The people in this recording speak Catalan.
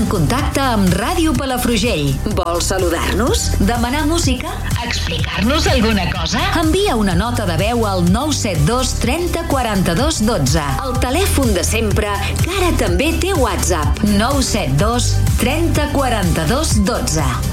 contacte amb Ràdio Palafrugell. Vols saludar-nos? Demanar música? Explicar-nos alguna cosa? Envia una nota de veu al 972 30 42 12. El telèfon de sempre, que ara també té WhatsApp. 972 30 42 12.